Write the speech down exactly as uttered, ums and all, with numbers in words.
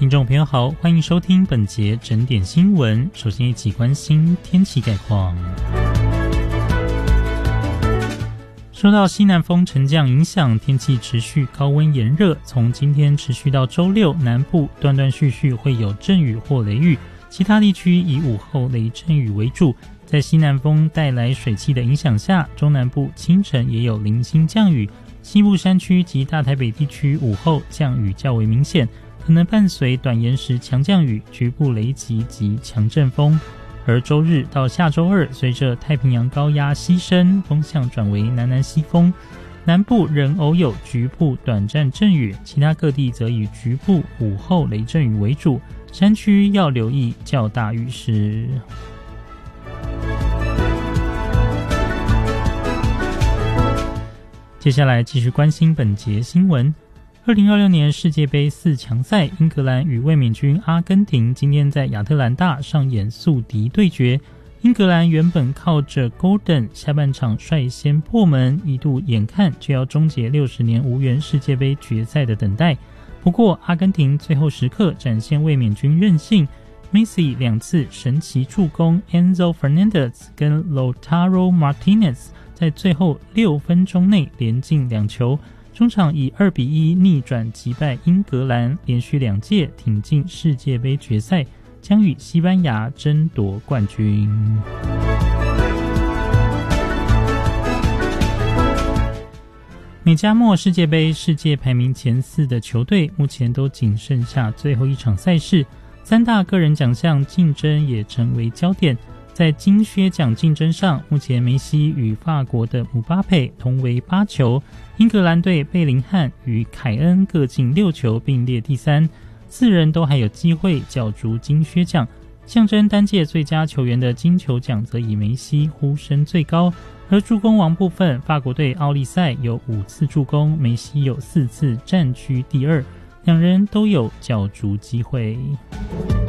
听众朋友好，欢迎收听本节整点新闻。首先一起关心天气概况。受到西南风沉降影响，天气持续高温炎热，从今天持续到周六，南部断断续续会有阵雨或雷雨，其他地区以午后雷阵雨为主。在西南风带来水汽的影响下，中南部清晨也有零星降雨，西部山区及大台北地区午后降雨较为明显，可能伴随短延时强降雨、局部雷击及强阵风。而周日到下周二，随着太平洋高压西伸，风向转为南南西风，南部仍偶有局部短暂阵雨，其他各地则以局部午后雷阵雨为主，山区要留意较大雨势。接下来继续关心本节新闻。二零二六年世界杯四强赛，英格兰与卫冕军阿根廷今天在亚特兰大上演宿敌对决。英格兰原本靠着 Golden 下半场率先破门，一度眼看就要终结六十年无缘世界杯决赛的等待。不过阿根廷最后时刻展现卫冕军韧性， Messi 两次神奇助攻， Enzo Fernandez 跟 Lautaro Martinez 在最后六分钟内连进两球，中场以二比一逆转击败英格兰，连续两届挺进世界杯决赛，将与西班牙争夺冠军。美加墨世界杯世界排名前四的球队目前都仅剩下最后一场赛事，三大个人奖项竞争也成为焦点。在金靴奖竞争上，目前梅西与法国的姆巴佩同为八球，英格兰队贝林汉与凯恩各进六球，并列第三，四人都还有机会角逐金靴奖。象征单届最佳球员的金球奖则以梅西呼声最高，而助攻王部分，法国队奥利赛有五次助攻，梅西有四次，占据第二，两人都有角逐机会。